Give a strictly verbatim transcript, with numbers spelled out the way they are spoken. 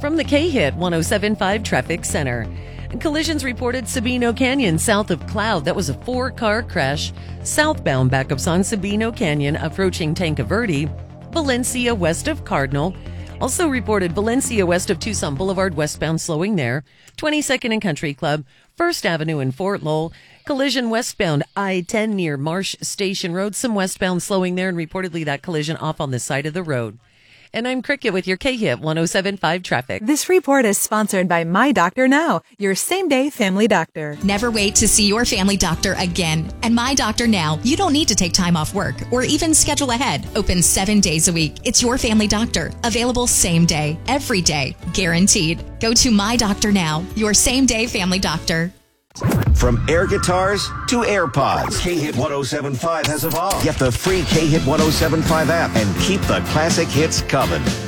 from the K-Hit one oh seven point five Traffic Center. Collisions reported Sabino Canyon south of Cloud. That was a four-car crash. Southbound backups on Sabino Canyon approaching Tanque Verde. Valencia west of Cardinal. Also reported Valencia west of Tucson Boulevard, westbound slowing there. twenty-second and Country Club. First Avenue in Fort Lowell. Collision westbound I ten near Marsh Station Road. Some westbound slowing there, and reportedly that collision off on the side of the road. And I'm Cricket with your K-Hit one oh seven point five traffic. This report is sponsored by My Doctor Now, your same-day family doctor. Never wait to see your family doctor again. And My Doctor Now, you don't need to take time off work or even schedule ahead. Open seven days a week. It's your family doctor. Available same day, every day, guaranteed. Go to My Doctor Now, your same-day family doctor. From air guitars to AirPods, K-Hit one oh seven point five has evolved. Get the free K-Hit one oh seven point five app and keep the classic hits coming.